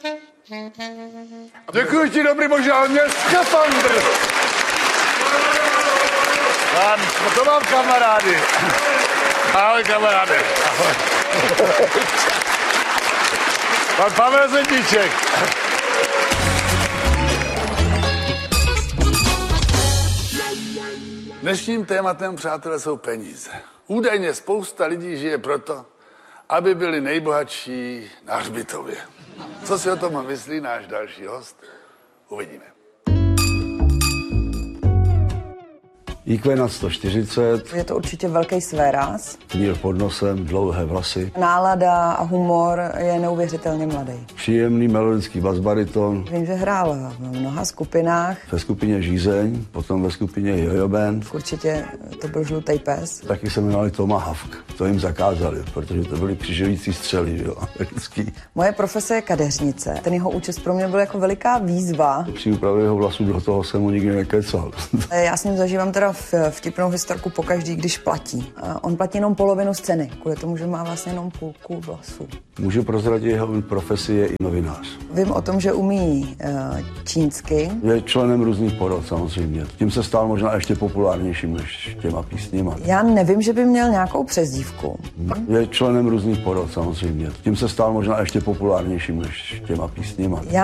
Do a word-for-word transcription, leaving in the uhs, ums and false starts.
Děkuji ti, dobrý bože, ale měl skafandr. Pan, to mám kamarády. Ahoj, kamarády. Ahoj. Pan Pavel Zedníček. Dnešním tématem, přátelé, jsou peníze. Údajně spousta lidí žije proto, aby byli nejbohatší na hřbitově. Co si o tom myslí náš další host? Uvidíme. í kvé nad sto čtyřicet. Je to určitě velký svéráz. Mír pod nosem, dlouhé vlasy. Nálada a humor je neuvěřitelně mladý. Příjemný melodický basbariton. Vím, že hrál v mnoha skupinách. Ve skupině Žízeň, potom ve skupině Jojo Band. Určitě to byl Žlutý pes. Taky se jmenovali Tomahawk. To jim zakázali, protože to byly křižující střely, jo, americký. Moje profese je kadeřnice. Ten jeho účest pro mě byl jako veliká výzva. Při úpravě jeho vlasů do toho jsem mu nikdy nekecal. Já s ním zažívám teda vtipnou historku pokaždý, když platí. On platí jenom polovinu z ceny, kvůli tomu, že má vlastně jenom půlku vlasů. Můžu prozradit, jeho profesi je i novinář. Vím o tom, že umí uh, čínsky. Je členem různých porod samozřejmě. Tím se stal možná ještě populárnějším než těma písněma. Já nevím, že by měl nějakou přezdívku. Je členem různých porod samozřejmě. Tím se stal možná ještě populárnějším než těma písněma. Já